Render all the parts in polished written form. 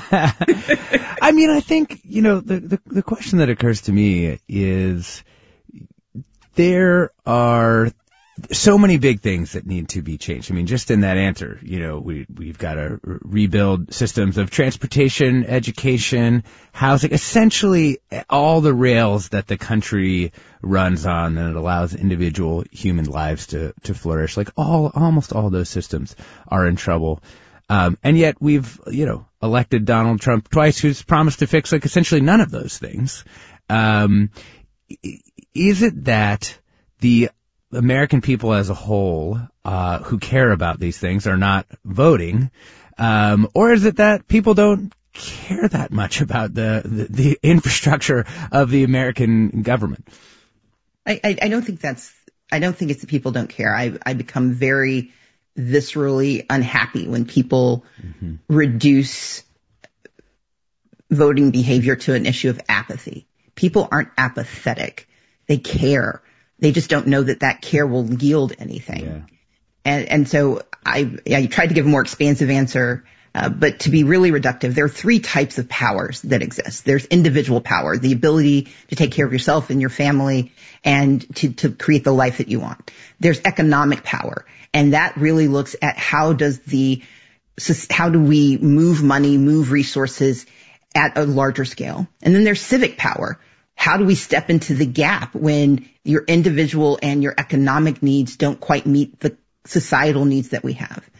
I mean, I think, the question that occurs to me is there are so many big things that need to be changed. I mean, just in that answer, we've got to rebuild systems of transportation, education, housing, essentially all the rails that the country runs on, and it allows individual human lives to flourish. Like almost all those systems are in trouble. And yet we've, elected Donald Trump twice, who's promised to fix essentially none of those things. Is it that the American people as a whole, who care about these things are not voting? Or is it that people don't care that much about the infrastructure of the American government? I don't think it's that people don't care. I become very viscerally unhappy when people reduce voting behavior to an issue of apathy. People aren't apathetic. They care. They just don't know that care will yield anything. Yeah. And so I tried to give a more expansive answer, but to be really reductive, there are three types of powers that exist. There's individual power, the ability to take care of yourself and your family and to create the life that you want. There's economic power, and that really looks at how do we move money, move resources at a larger scale. And then there's civic power. How do we step into the gap when your individual and your economic needs don't quite meet the societal needs that we have?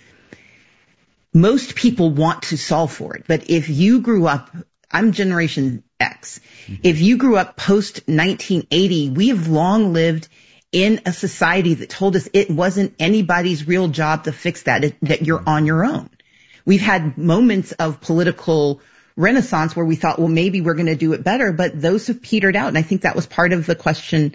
Most people want to solve for it. But if you grew up, I'm Generation X. If you grew up post 1980, we have long lived in a society that told us it wasn't anybody's real job to fix that you're on your own. We've had moments of political renaissance where we thought, well, maybe we're going to do it better, but those have petered out. And I think that was part of the question,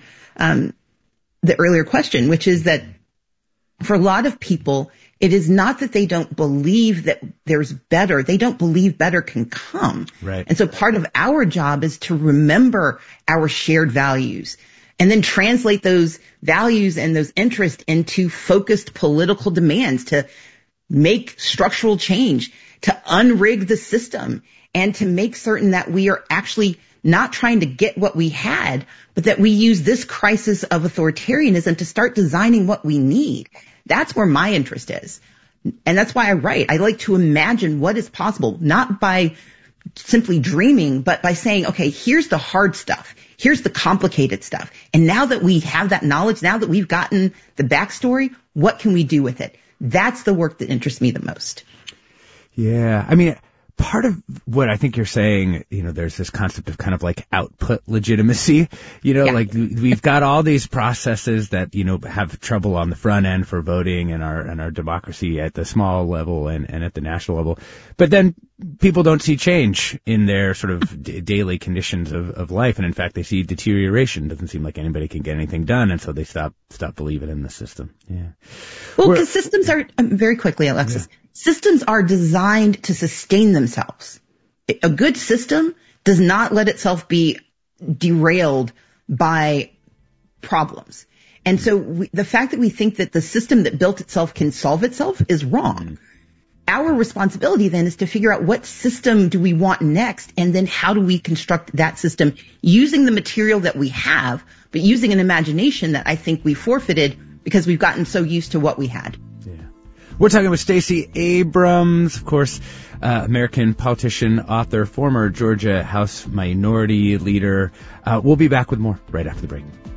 the earlier question, which is that for a lot of people, it is not that they don't believe that there's better. They don't believe better can come. Right. And so part of our job is to remember our shared values and then translate those values and those interests into focused political demands to make structural change, to unrig the system, and to make certain that we are actually not trying to get what we had, but that we use this crisis of authoritarianism to start designing what we need. That's where my interest is. And that's why I write. I like to imagine what is possible, not by simply dreaming, but by saying, okay, here's the hard stuff. Here's the complicated stuff. And now that we have that knowledge, now that we've gotten the backstory, what can we do with it? That's the work that interests me the most. Yeah. I mean, part of what I think you're saying, there's this concept of kind of like output legitimacy, like we've got all these processes that, have trouble on the front end for voting and our democracy at the small level and at the national level. But then people don't see change in their sort of daily conditions of life. And in fact, they see deterioration. It doesn't seem like anybody can get anything done. And so they stop believing in the system. Yeah. Well, because systems are, very quickly, Alexis, systems are designed to sustain themselves. A good system does not let itself be derailed by problems. And so the fact that we think that the system that built itself can solve itself is wrong. Our responsibility then is to figure out what system do we want next, and then how do we construct that system using the material that we have, but using an imagination that I think we forfeited because we've gotten so used to what we had. We're talking with Stacey Abrams, of course, American politician, author, former Georgia House Minority Leader. We'll be back with more right after the break.